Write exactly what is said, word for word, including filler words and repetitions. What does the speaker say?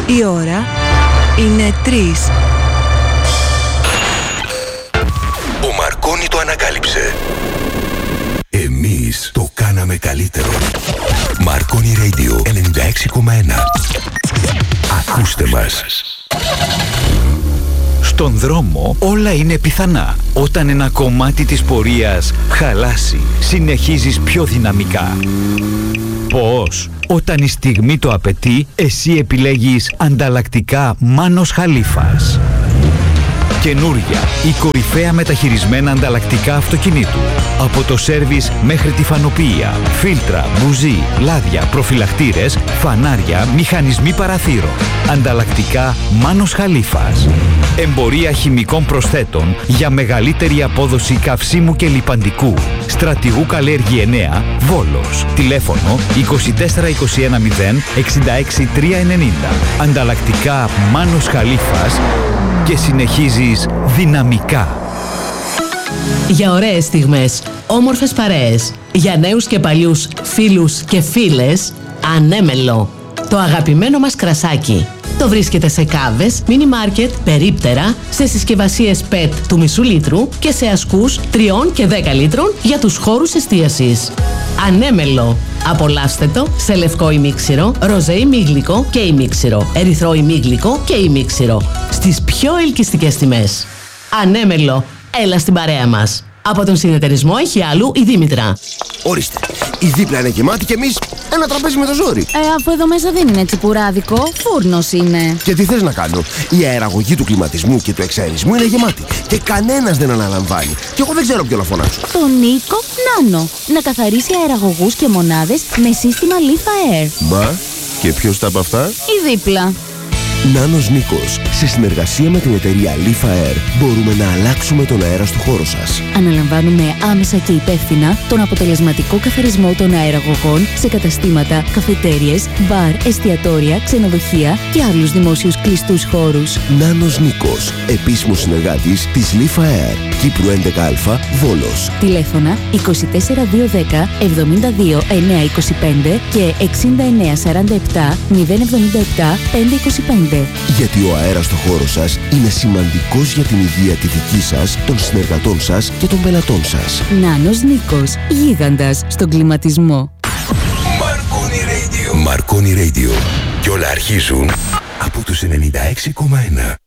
Η ώρα είναι τρεις. Ο Μαρκόνι το ανακάλυψε. Εμείς το κάναμε καλύτερο. Μαρκόνι Radio ενενήντα έξι κόμμα ένα. Ακούστε μας. Στον δρόμο όλα είναι πιθανά. Όταν ένα κομμάτι της πορείας χαλάσει, συνεχίζεις πιο δυναμικά. Πώς? Όταν η στιγμή το απαιτεί, εσύ επιλέγεις ανταλλακτικά Μάνος Χαλίφας. Καινούρια, η κορυφαία μεταχειρισμένα ανταλλακτικά αυτοκινήτου. Από το σέρβις μέχρι τη φανοποίηση, φίλτρα, μπουζί, λάδια, προφυλακτήρες, φανάρια, μηχανισμοί παραθύρων. Ανταλλακτικά Μάνος Χαλίφας. Εμπορία χημικών προσθέτων για μεγαλύτερη απόδοση καυσίμου και λιπαντικού. Στρατηγού Καλέργη εννέα, Βόλος. Τηλέφωνο είκοσι τέσσερα είκοσι ένα μηδέν εξήντα έξι τριακόσια ενενήντα. Ανταλλακτικά Μάνος Χαλίφας και συνεχίζεις δυναμικά. Για ωραίες στιγμές, όμορφες παρέες, για νέους και παλιούς φίλους και φίλες, Ανέμελο. Το αγαπημένο μας κρασάκι. Το βρίσκεται σε κάβες, μίνι μάρκετ, περίπτερα, σε συσκευασίες πετ του μισού λίτρου και σε ασκούς τριών και δέκα λίτρων για τους χώρους εστίασης. Ανέμελο. Απολαύστε το σε λευκό ημίξιρο, ροζέ ημίγλικο και ημίξιρο, ερυθρό ημίγλικο και ημίξιρο. Στις πιο ελκυστικές τιμές. Ανέμελο. Έλα στην παρέα μας. Από τον συνεταιρισμό Έχει Άλλου η Δήμητρα. Ορίστε, η δίπλα είναι γεμάτη και εμείς ένα τραπέζι με το ζόρι. Ε, αφού εδώ μέσα δεν είναι τσιπουράδικο, φούρνος είναι. Και τι θες να κάνω? Η αεραγωγή του κλιματισμού και του εξαερισμού είναι γεμάτη και κανένας δεν αναλαμβάνει. Και εγώ δεν ξέρω ποιο να φωνάξω. Το Νίκο Νάνο. Να καθαρίσει αεραγωγούς και μονάδες με σύστημα Leaf Air. Μα, και ποιος τα από αυτά? Η δίπλα. Νάνος Νίκος. Σε συνεργασία με την εταιρεία Leaf Air μπορούμε να αλλάξουμε τον αέρα στο χώρο σας. Αναλαμβάνουμε άμεσα και υπεύθυνα τον αποτελεσματικό καθαρισμό των αεραγωγών σε καταστήματα, καφετέριες, μπαρ, εστιατόρια, ξενοδοχεία και άλλους δημόσιους κλειστούς χώρους. Νάνος Νίκος. Επίσημος συνεργάτης της Leaf Air. Κύπρου έντεκα α, Βόλος. Τηλέφωνα είκοσι τέσσερα διακόσια δέκα εβδομήντα δύο εννιακόσια είκοσι πέντε και εξήντα εννέα σαράντα επτά μηδέν εβδομήντα επτά πεντακόσια είκοσι πέντε. Γιατί ο αέρας στο χώρο σας είναι σημαντικός για την υγεία τη δική σας, των συνεργατών σας και των πελατών σας. Νάνος Νίκος, γίγαντας στον κλιματισμό. Μαρκόνι Radio. Μαρκόνι Radio. Και όλα αρχίζουν από τους ενενήντα έξι κόμμα ένα.